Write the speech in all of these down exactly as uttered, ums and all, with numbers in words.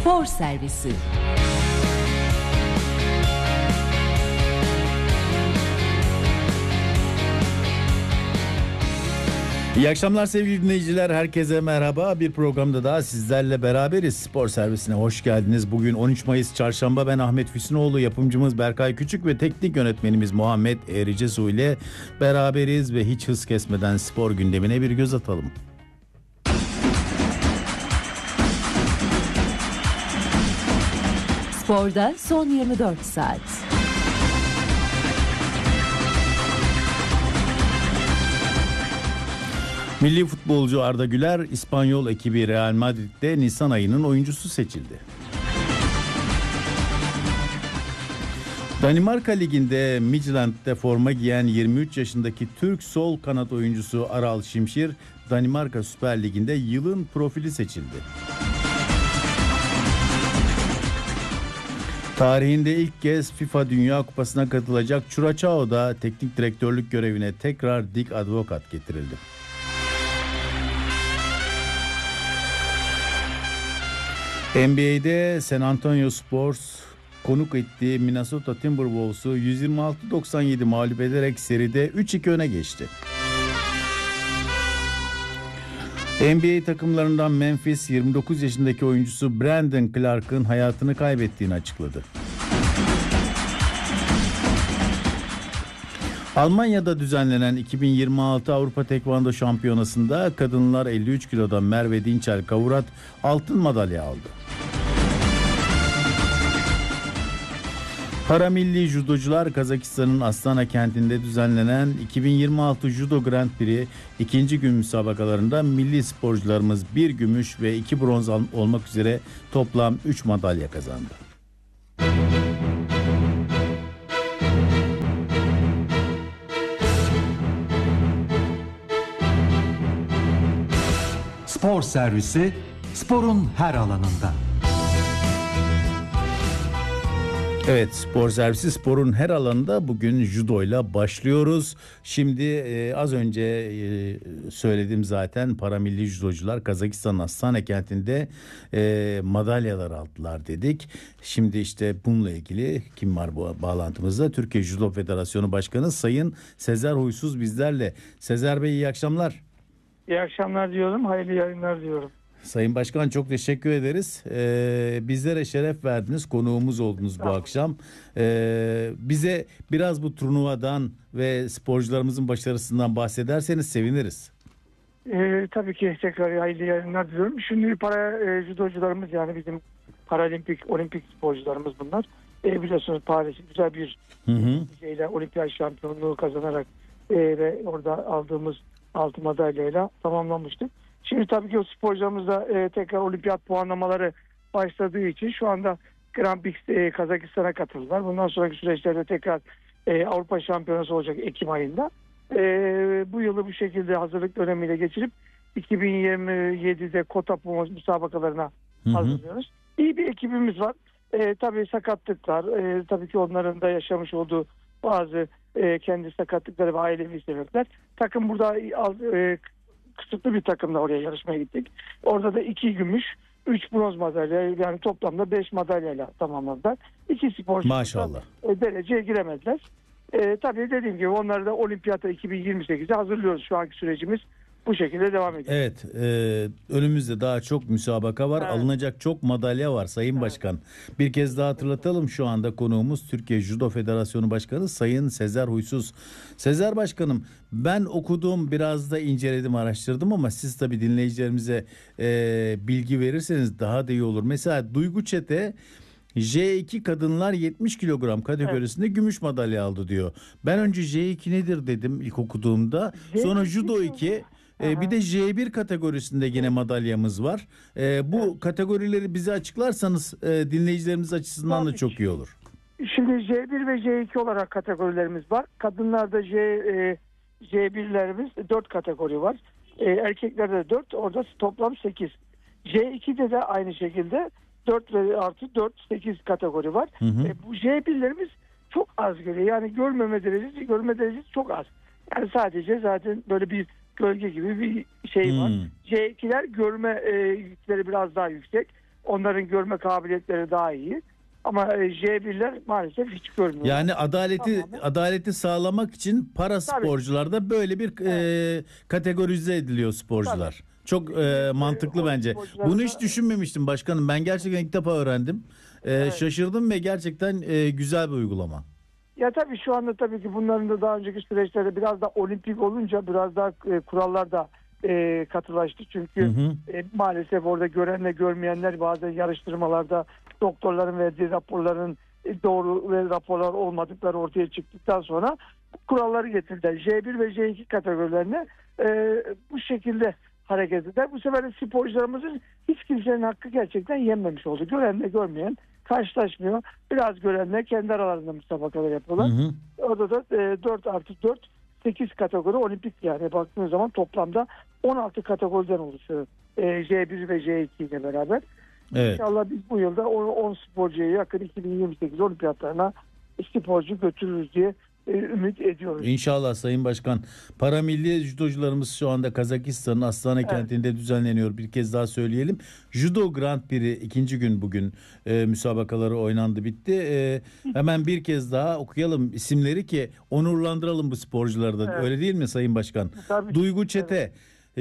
Spor Servisi. İyi akşamlar sevgili dinleyiciler, herkese merhaba. Bir programda daha sizlerle beraberiz. Spor Servisi'ne hoş geldiniz. Bugün on üç Mayıs Çarşamba, ben Ahmet Füsunoğlu, yapımcımız Berkay Küçük ve teknik yönetmenimiz Muhammed Eğricesu ile beraberiz ve hiç hız kesmeden spor gündemine bir göz atalım. Sporda son yirmi dört saat. Milli futbolcu Arda Güler, İspanyol ekibi Real Madrid'de Nisan ayının oyuncusu seçildi. Danimarka Ligi'nde Midtjylland'de forma giyen yirmi üç yaşındaki Türk sol kanat oyuncusu Aral Şimşir, Danimarka Süper Ligi'nde yılın profili seçildi. Tarihinde ilk kez FIFA Dünya Kupası'na katılacak Curaçao'da teknik direktörlük görevine tekrar Dick Advocaat getirildi. N B A'de San Antonio Spurs konuk ettiği Minnesota Timberwolves'u yüz yirmi altı doksan yedi mağlup ederek seride üç iki öne geçti. N B A takımlarından Memphis, yirmi dokuz yaşındaki oyuncusu Brandon Clark'ın hayatını kaybettiğini açıkladı. Almanya'da düzenlenen iki bin yirmi altı Avrupa Tekvando Şampiyonası'nda kadınlar elli üç kilodan Merve Dinçel Kavurat altın madalya aldı. Paramilli judocular Kazakistan'ın Astana kentinde düzenlenen iki bin yirmi altı Judo Grand Prix ikinci gün müsabakalarında milli sporcularımız bir gümüş ve iki bronz olmak üzere toplam üç madalya kazandı. Spor Servisi, sporun her alanında. Evet, Spor Servisi sporun her alanında bugün judoyla başlıyoruz. Şimdi e, az önce e, söyledim zaten, paramilli judocular Kazakistan'ın Astana kentinde e, madalyalar aldılar dedik. Şimdi işte bununla ilgili kim var bu bağlantımızda? Türkiye Judo Federasyonu Başkanı Sayın Sezer Huysuz bizlerle. Sezer Bey, iyi akşamlar. İyi akşamlar diyorum, hayırlı yayınlar diyorum. Sayın Başkan, çok teşekkür ederiz. Ee, bizlere şeref verdiniz, konuğumuz oldunuz bu akşam. Ee, bize biraz bu turnuvadan ve sporcularımızın başarısından bahsederseniz seviniriz. Ee, tabii ki tekrar hayırlı yayınlar diliyorum. Şimdi para e, judocularımız, yani bizim paralimpik, olimpik sporcularımız bunlar. E, biliyorsunuz Paris güzel bir şeyle olimpiyat şampiyonluğu kazanarak e, ve orada aldığımız altın madalyayla tamamlamıştık. Şimdi tabii ki o sporcularımız da e, tekrar olimpiyat puanlamaları başladığı için şu anda Grand Prix e, Kazakistan'a katıldılar. Bundan sonraki süreçlerde tekrar e, Avrupa Şampiyonası olacak Ekim ayında. E, bu yılı bu şekilde hazırlık dönemiyle geçirip iki bin yirmi yedide kota müsabakalarına hı hı. hazırlıyoruz. İyi bir ekibimiz var. E, tabii sakatlıklar, e, tabii ki onların da yaşamış olduğu bazı e, kendi sakatlıkları ve ailevi sebepler. Takım burada e, kısıtlı bir takımla oraya yarışmaya gittik. Orada da iki gümüş, üç bronz madalya, yani toplamda beş madalyayla tamamladılar. İki sporcu maşallah e, dereceye giremediler. E, tabii dediğim gibi onları da Olimpiyata iki bin yirmi sekize hazırlıyoruz. Şu anki sürecimiz bu şekilde devam ediyor. Evet, e, önümüzde daha çok müsabaka var. Evet. Alınacak çok madalya var Sayın evet. Başkan. Bir kez daha hatırlatalım, şu anda konuğumuz Türkiye Judo Federasyonu Başkanı Sayın Sezer Huysuz. Sezer Başkanım, ben okudum, biraz da inceledim, araştırdım ama siz tabii dinleyicilerimize e, bilgi verirseniz daha da iyi olur. Mesela Duygu Çete J iki kadınlar yetmiş kilogram kategorisinde evet. gümüş madalya aldı diyor. Ben önce J iki nedir dedim ilk okuduğumda. Sonra Judo iki, Ee, bir de J bir kategorisinde yine madalyamız var. Ee, bu evet. kategorileri bize açıklarsanız e, dinleyicilerimiz açısından Tabii. da çok iyi olur. Şimdi J bir ve J iki olarak kategorilerimiz var. Kadınlarda J, e, J birlerimiz dört kategori var. E, erkeklerde dört, orada toplam sekiz. J ikide de aynı şekilde dört ve artı dört, sekiz kategori var. Hı hı. E, bu J birlerimiz çok az geliyor. Yani görmeme derecesi, görme derecesi çok az. Yani sadece zaten böyle bir gölge gibi bir şey var. Hmm. J ikiler görme e, yükleri biraz daha yüksek. Onların görme kabiliyetleri daha iyi. Ama e, J birler maalesef hiç görmüyor. Yani adaleti Tamamen. adaleti sağlamak için para sporcularda böyle bir e, kategorize ediliyor sporcular. Çok e, mantıklı o bence. sporcularda- Bunu hiç düşünmemiştim başkanım. Ben gerçekten ilk defa öğrendim. E, Şaşırdım ve gerçekten e, güzel bir uygulama. Ya tabii şu anda tabii ki bunların da daha önceki süreçlerde biraz da olimpik olunca biraz daha e, kurallar da e, katılaştı. Çünkü Hı hı. e, maalesef orada görenle görmeyenler bazen yarıştırmalarda doktorların verdiği raporların e, doğru ve raporlar olmadıkları ortaya çıktıktan sonra kuralları getirdiler. J bir ve J iki kategorilerine e, bu şekilde hareket eder. Bu sefer de sporcularımızın hiç kimsenin hakkı gerçekten yenmemiş oldu. Görenle görmeyen karşılaşmıyor. Biraz görenler kendi aralarında müsabakalar yapıyorlar. Hı hı. Orada da e, dört artı dört sekiz kategori olimpik, yani baktığınız zaman toplamda on altı kategoriden oluşuyor. E, J bir ve J iki ile beraber. Evet. İnşallah biz bu yılda on sporcuya yakın iki bin yirmi sekiz olimpiyatlarına sporcu götürürüz diye e, ümit ediyoruz. İnşallah Sayın Başkan. Paramilli judocularımız şu anda Kazakistan'ın Astana Evet. kentinde düzenleniyor. Bir kez daha söyleyelim. Judo Grand Prix ikinci gün bugün e, müsabakaları oynandı, bitti. E, hemen bir kez daha okuyalım isimleri ki onurlandıralım bu sporcuları da. Evet. Öyle değil mi Sayın Başkan? Tabii. Duygu Çete.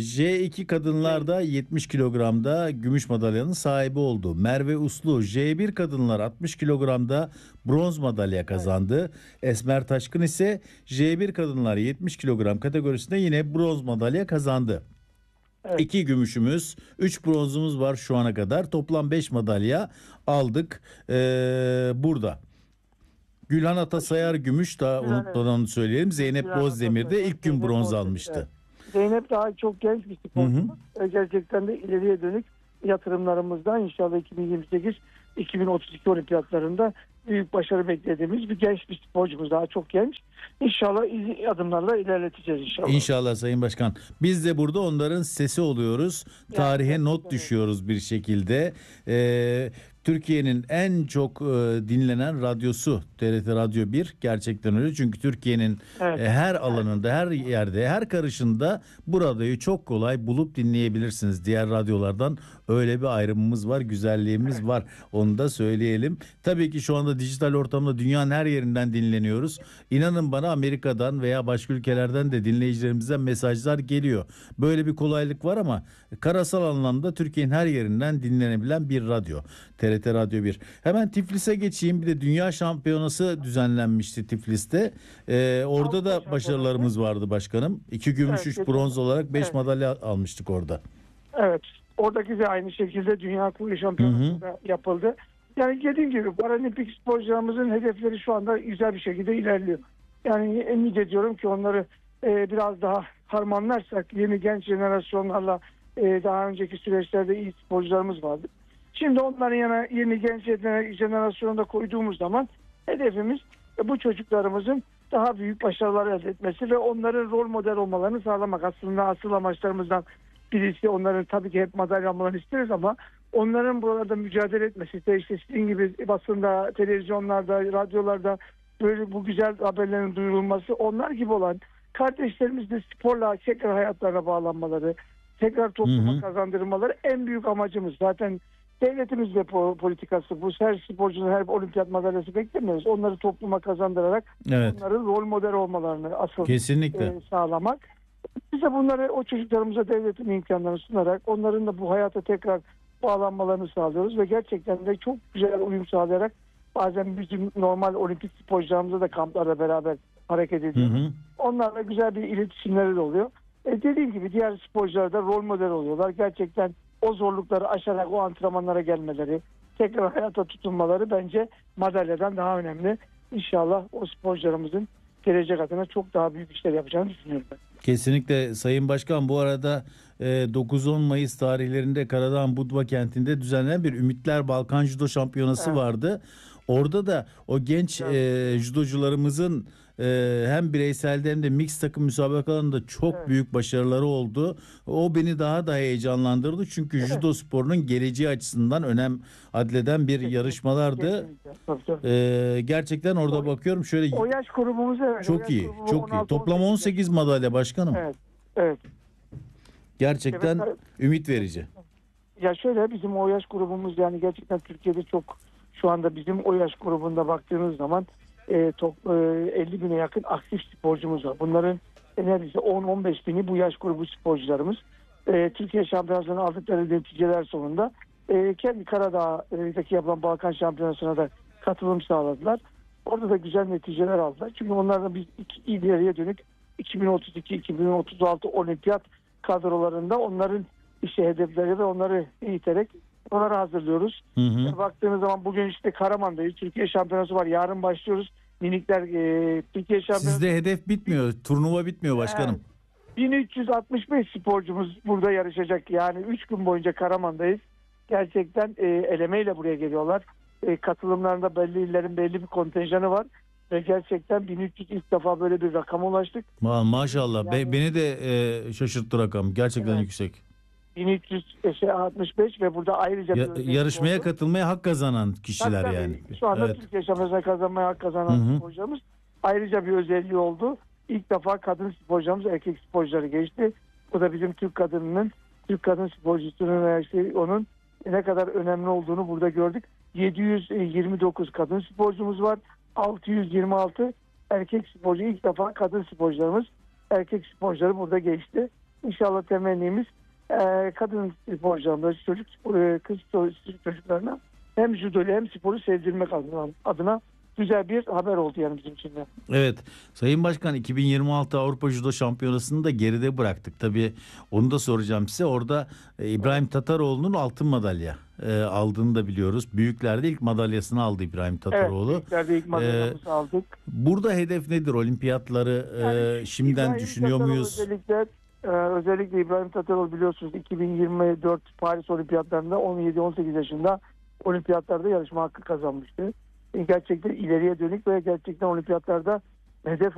J iki kadınlarda yetmiş kilogramda gümüş madalyanın sahibi oldu. Merve Uslu J bir kadınlar altmış kilogramda bronz madalya kazandı. Esmer Taşkın ise J bir kadınlar yetmiş kilogram kategorisinde yine bronz madalya kazandı. Evet. İki gümüşümüz, üç bronzumuz var şu ana kadar. Toplam beş madalya aldık ee, burada. Gülhan Atasayar gümüş, daha Gülhan, unutmadan söyleyelim. Zeynep Gülhan Bozdemir de Atasayar, ilk gün Zeynep bronz Bozdemir, almıştı. evet. Zeynep daha çok genç bir sporcumuz. E, Gerçekten de ileriye dönük yatırımlarımızdan inşallah iki bin yirmi sekiz iki bin otuz iki olimpiyatlarında büyük başarı beklediğimiz bir genç bir sporcumuz. Daha çok genç. İnşallah iz- adımlarla ilerleteceğiz inşallah. İnşallah Sayın Başkan. Biz de burada onların sesi oluyoruz. Tarihe evet, not evet. düşüyoruz bir şekilde. Ee, Türkiye'nin en çok e, dinlenen radyosu T R T Radyo bir, gerçekten öyle. Çünkü Türkiye'nin Evet. e, her alanında, her yerde, her karışında bu radyoyu çok kolay bulup dinleyebilirsiniz. Diğer radyolardan öyle bir ayrımımız var, güzelliğimiz var. Onu da söyleyelim. Tabii ki şu anda dijital ortamda dünyanın her yerinden dinleniyoruz. İnanın bana Amerika'dan veya başka ülkelerden de dinleyicilerimizden mesajlar geliyor. Böyle bir kolaylık var ama karasal anlamda Türkiye'nin her yerinden dinlenebilen bir radyo. T R T Radyo bir. Hemen Tiflis'e geçeyim. Bir de Dünya Şampiyonası düzenlenmişti Tiflis'te. Ee, orada da başarılarımız vardı başkanım. İki gümüş, üç Evet, bronz olarak beş evet. madalya almıştık orada. Evet. Oradaki de aynı şekilde Dünya Kupası Şampiyonası da yapıldı. Yani dediğim gibi paralimpik sporcularımızın hedefleri şu anda güzel bir şekilde ilerliyor. Yani ümit ediyorum ki onları e, biraz daha harmanlarsak yeni genç jenerasyonlarla e, daha önceki süreçlerde iyi sporcularımız vardı. Şimdi onların yana yeni genç jenerasyonda koyduğumuz zaman hedefimiz e, bu çocuklarımızın daha büyük başarılar elde etmesi ve onların rol model olmalarını sağlamak. Aslında asıl amaçlarımızdan birisi, onların tabii ki hep madalya almalarını isteriz ama onların buralarda mücadele etmesi, işte, işte sizin gibi basında, televizyonlarda, radyolarda böyle bu güzel haberlerin duyurulması, onlar gibi olan kardeşlerimiz de sporla tekrar hayatlarına bağlanmaları, tekrar topluma Hı hı. kazandırmaları en büyük amacımız. Zaten devletimiz de politikası bu. Her sporcunun her olimpiyat madalyası beklemiyoruz. Onları topluma kazandırarak Evet. onların rol model olmalarını asıl Kesinlikle. e, sağlamak. Biz de bunları o çocuklarımıza devletin imkanlarını sunarak onların da bu hayata tekrar bağlanmalarını sağlıyoruz ve gerçekten de çok güzel uyum sağlayarak bazen bizim normal olimpik sporcularımızla da kamplarda beraber hareket Hı ediyoruz. hı. Onlarla güzel bir iletişimleri de oluyor. E dediğim gibi diğer sporcular da rol model oluyorlar. Gerçekten o zorlukları aşarak o antrenmanlara gelmeleri, tekrar hayata tutunmaları bence madalyadan daha önemli. İnşallah o sporcularımızın gelecek adına çok daha büyük işler yapacağını düşünüyorum ben. Kesinlikle Sayın Başkan. Bu arada e, dokuz on Mayıs tarihlerinde Karadağ Budva kentinde düzenlenen bir Ümitler Balkan Judo Şampiyonası Evet. vardı. Orada da o genç e, judocularımızın e, hem bireyselde hem de mix takım müsabakalarında çok Evet. büyük başarıları oldu. O beni daha da heyecanlandırdı. Çünkü judo sporunun geleceği açısından önem adleden bir yarışmalardı. Kesinlikle. Tabii, tabii. E, gerçekten orada bakıyorum şöyle O yaş grubumuz evet. o çok yaş iyi, grubu çok iyi. on altı Toplam on sekiz madalya başkanım. Evet. Evet. Gerçekten Evet. ümit verici. Ya şöyle, bizim o yaş grubumuz yani gerçekten Türkiye'de çok, şu anda bizim o yaş grubunda baktığınız zaman e, top, e, elli bine yakın aktif sporcumuz var. Bunların neredeyse on on beş bini bu yaş grubu sporcularımız. E, Türkiye şampiyonası'ndan aldıkları neticeler sonunda e, kendi Karadağ'daki yapılan Balkan şampiyonasına da katılım sağladılar. Orada da güzel neticeler aldılar. Çünkü onlarla biz iki, ileriye dönük iki bin otuz iki iki bin otuz altı olimpiyat kadrolarında onların işte hedefleri ve onları eğiterek onları hazırlıyoruz. Hı hı. Baktığınız zaman bugün işte Karaman'dayız. Türkiye şampiyonası var. Yarın başlıyoruz. Minikler e, Türkiye şampiyonası. Sizde hedef bitmiyor. Turnuva bitmiyor başkanım. bin üç yüz altmış beş sporcumuz burada yarışacak. Yani üç gün boyunca Karaman'dayız. Gerçekten e, elemeyle buraya geliyorlar. E, katılımlarında belli illerin belli bir kontenjanı var. Ve gerçekten bin üç yüz ilk defa böyle bir rakama ulaştık. Ma maşallah. Yani- Be- beni de e, şaşırttı rakam. Gerçekten Evet. yüksek. bin üç yüz altmış beş ve burada ayrıca bir Ya- özellik yarışmaya oldu. katılmaya hak kazanan kişiler Tabii, yani. Şu anda Evet. Türkiye şampiyonasına kazanmaya hak kazanan Hı hı. sporcularımız. Ayrıca bir özelliği oldu. İlk defa kadın sporcularımız erkek sporcuları geçti. Bu da bizim Türk kadınının, Türk kadın sporcusunun işte onun ne kadar önemli olduğunu burada gördük. yedi yüz yirmi dokuz kadın sporcumuz var. altı yüz yirmi altı erkek sporcu. İlk defa kadın sporcularımız, erkek sporcuları burada geçti. İnşallah temennimiz e, kadın sporcularımız, çocuk e, kız çocuklarına hem judoyu hem sporu sevdirmek adına, adına güzel bir haber oldu yani bizim için de. Evet. Sayın Başkan, iki bin yirmi altı Avrupa Judo Şampiyonası'nı da geride bıraktık. Tabii onu da soracağım size. Orada e, İbrahim Tataroğlu'nun altın madalya e, aldığını da biliyoruz. Büyüklerde ilk madalyasını aldı İbrahim Tataroğlu. Evet, büyüklerde ilk madalyamızı aldık. Burada hedef nedir? Olimpiyatları e, Yani şimdiden İbrahim düşünüyor Tataroğlu muyuz? Özellikle, e, özellikle İbrahim Tataroğlu biliyorsunuz iki bin yirmi dört Paris Olimpiyatlarında on yedi on sekiz yaşında olimpiyatlarda yarışma hakkı kazanmıştı. E, gerçekten ileriye dönük ve gerçekten olimpiyatlarda hedef